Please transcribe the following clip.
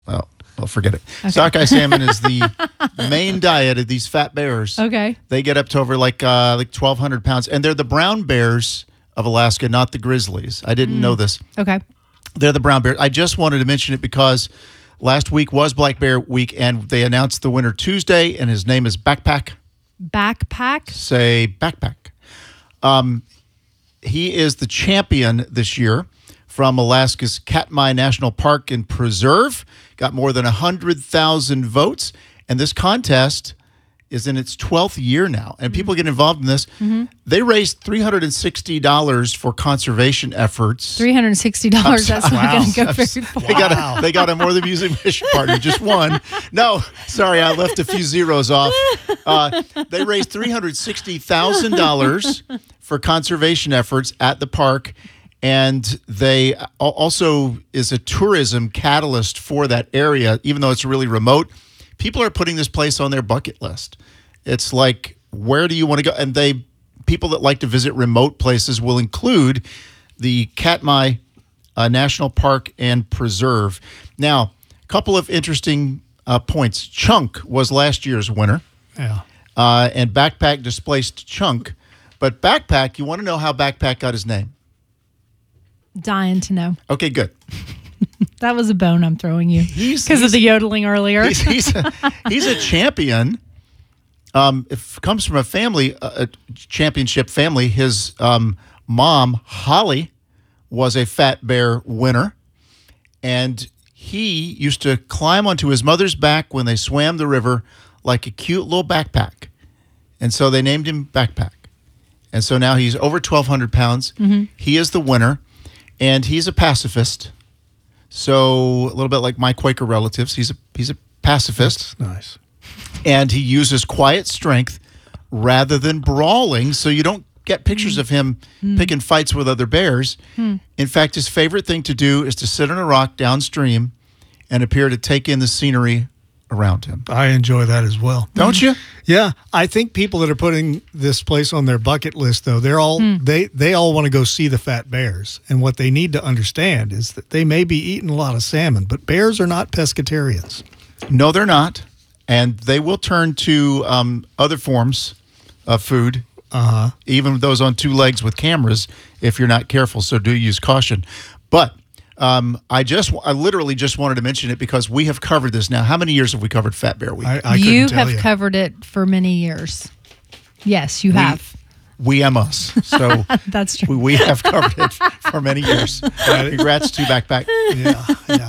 Well, forget it. Okay. Sockeye salmon is the main diet of these fat bears. Okay. They get up to over like 1,200 pounds, and they're the brown bears of Alaska, not the grizzlies. I didn't know this. Okay. They're the brown bears. I just wanted to mention it because last week was Black Bear Week, and they announced the winner Tuesday, and his name is Backpack. Backpack? Say Backpack. He is the champion this year from Alaska's Katmai National Park and Preserve. Got more than 100,000 votes, and this contest is in its 12th year now, and people get involved in this. Mm-hmm. They raised $360 for conservation efforts. $360, that's not going to go very far. They got a More Than Music mission partner, just one. No, sorry, I left a few zeros off. They raised $360,000 for conservation efforts at the park, and they also is a tourism catalyst for that area, even though it's really remote. People are putting this place on their bucket list. It's like, where do you want to go? And people that like to visit remote places will include the Katmai National Park and Preserve. Now, a couple of interesting points. Chunk was last year's winner. Yeah. And Backpack displaced Chunk. But Backpack, you want to know how Backpack got his name? Dying to know. Okay, good. That was a bone I'm throwing you because of the yodeling earlier. He's a champion. It comes from a championship family. His mom, Holly, was a fat bear winner, and he used to climb onto his mother's back when they swam the river like a cute little backpack, and so they named him Backpack. And so now he's over 1,200 pounds. Mm-hmm. He is the winner, and he's a pacifist. So a little bit like my Quaker relatives, he's a pacifist. That's nice. And he uses quiet strength rather than brawling, so you don't get pictures of him picking fights with other bears. In fact, his favorite thing to do is to sit on a rock downstream and appear to take in the scenery around him. I enjoy that as well. Don't you? Yeah. I think people that are putting this place on their bucket list, though, they're all they all want to go see the fat bears. And what they need to understand is that they may be eating a lot of salmon, but bears are not pescatarians. No, they're not. And they will turn to other forms of food, even those on two legs with cameras, if you're not careful. So do use caution. But I literally just wanted to mention it because we have covered this now. How many years have we covered Fat Bear Week? You have covered it for many years. Yes, you have. We am us. So that's true. We have covered it for many years. Congrats to Backpack. Yeah.